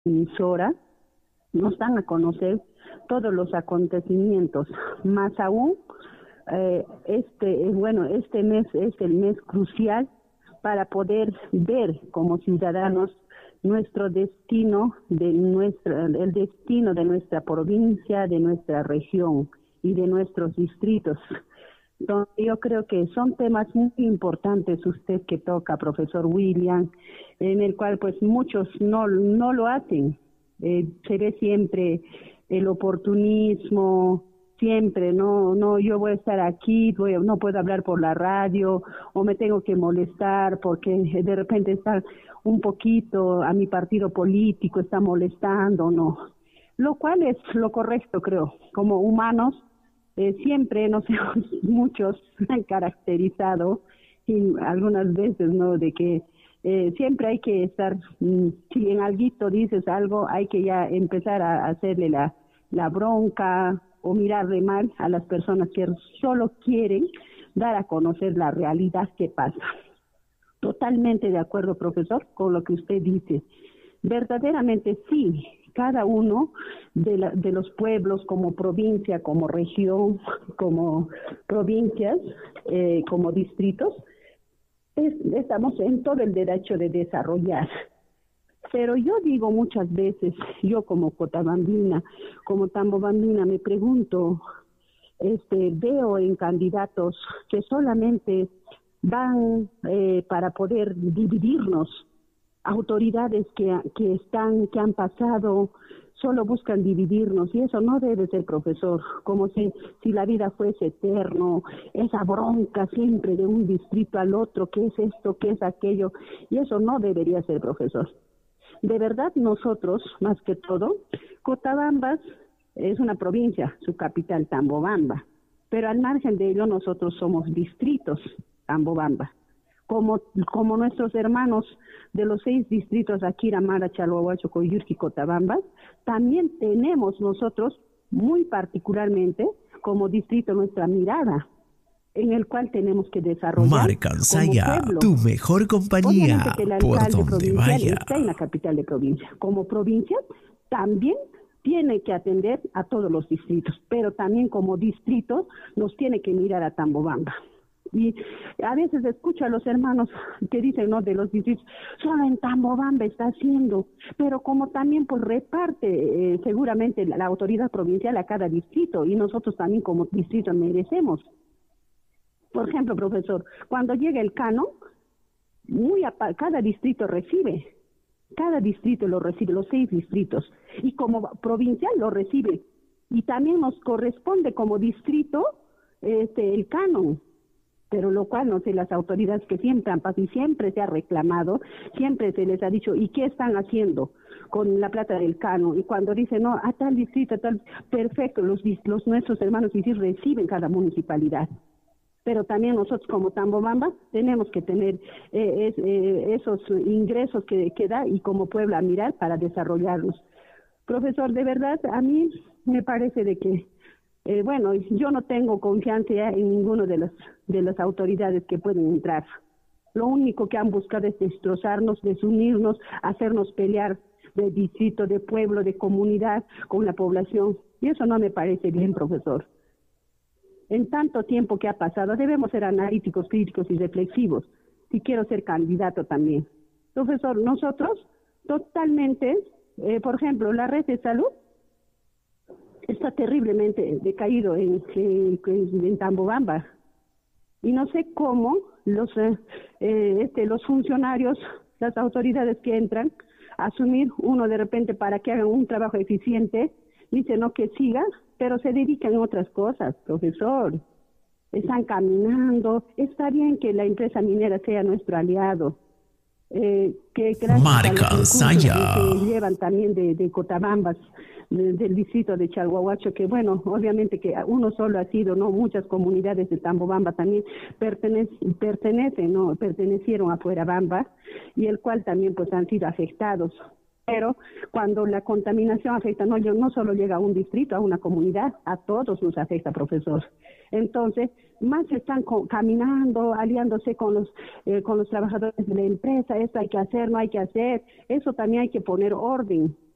emisora nos dan a conocer todos los acontecimientos, más aún este mes es el mes crucial para poder ver como ciudadanos nuestro destino el destino de nuestra provincia, de nuestra región y de nuestros distritos. Entonces, yo creo que son temas muy importantes usted que toca, profesor William, en el cual pues muchos no lo hacen. Se ve siempre el oportunismo, siempre, no, yo voy a estar aquí, no puedo hablar por la radio, o me tengo que molestar porque de repente está un poquito a mi partido político, está molestando, no. Lo cual es lo correcto, creo. Como humanos, siempre, no sé, muchos han caracterizado, y algunas veces, ¿no?, de que siempre hay que estar, si en alguito dices algo, hay que ya empezar a hacerle la bronca o mirarle mal a las personas que solo quieren dar a conocer la realidad que pasa. Totalmente de acuerdo, profesor, con lo que usted dice. Verdaderamente sí, cada uno de los pueblos como provincia, como región, como provincias, como distritos, estamos en todo el derecho de desarrollar. Pero yo digo muchas veces, yo como cotabambina, como tambobambina, me pregunto, veo en candidatos que solamente van para poder dividirnos, autoridades que han pasado, solo buscan dividirnos, y eso no debe ser, profesor, como si la vida fuese eterno, esa bronca siempre de un distrito al otro, qué es esto, qué es aquello, y eso no debería ser, profesor. De verdad, nosotros, más que todo, Cotabambas es una provincia, su capital Tambobamba, pero al margen de ello nosotros somos distritos Tambobamba. Como nuestros hermanos de los 6 distritos, Akira, Mara, Chalhuahuacho, Coyurqui, Cotabambas, también tenemos nosotros, muy particularmente, como distrito nuestra mirada, en el cual tenemos que desarrollar como pueblo. Tu mejor compañía. Obviamente que el alcalde provincial está en la capital de provincia. Como provincia también tiene que atender a todos los distritos, pero también como distrito nos tiene que mirar a Tambobamba. Y a veces escucho a los hermanos que dicen, no, de los distritos, solo en Tambobamba está haciendo, pero como también pues reparte seguramente la autoridad provincial a cada distrito, y nosotros también como distrito merecemos. Por ejemplo, profesor, cuando llega el canon, cada distrito lo recibe, los 6 distritos, y como provincial lo recibe, y también nos corresponde como distrito el canon, pero lo cual no sé, las autoridades que siempre han pasado y siempre se ha reclamado, siempre se les ha dicho, ¿y qué están haciendo con la plata del canon? Y cuando dicen, no, a tal distrito, perfecto, los nuestros hermanos sí reciben cada municipalidad. Pero también nosotros como Tambobamba tenemos que tener esos ingresos que da, y como pueblo a mirar para desarrollarnos. Profesor, de verdad, a mí me parece de que, yo no tengo confianza ya en ninguno de las autoridades que pueden entrar. Lo único que han buscado es destrozarnos, desunirnos, hacernos pelear de distrito, de pueblo, de comunidad con la población. Y eso no me parece bien, profesor. En tanto tiempo que ha pasado, debemos ser analíticos, críticos y reflexivos, si quiero ser candidato también. Profesor, nosotros totalmente, por ejemplo, la red de salud está terriblemente decaído en Tambobamba. Y no sé cómo los funcionarios, las autoridades que entran, asumir uno de repente para que hagan un trabajo eficiente, dice no que siga, pero se dedican a otras cosas, profesor. Están caminando. Está bien que la empresa minera sea nuestro aliado, que gracias Marca a los Saya que se llevan también de Cotabambas, del distrito de Chalhuahuacho, que bueno, obviamente que uno solo ha sido, no, muchas comunidades de Tambobamba también pertenecieron a Fuerabamba, y el cual también pues han sido afectados. Pero cuando la contaminación afecta, no solo llega a un distrito, a una comunidad, a todos nos afecta, profesor. Entonces, más están caminando, aliándose con los trabajadores de la empresa, esto hay que hacer, no hay que hacer, eso también hay que poner orden.